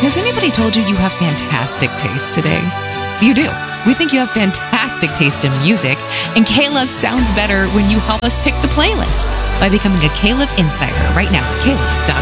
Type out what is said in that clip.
Has anybody told you you have fantastic taste today? You do. We think you have fantastic taste in music, and K-Love sounds better when you help us pick the playlist by becoming a K-Love Insider right now at klove.com.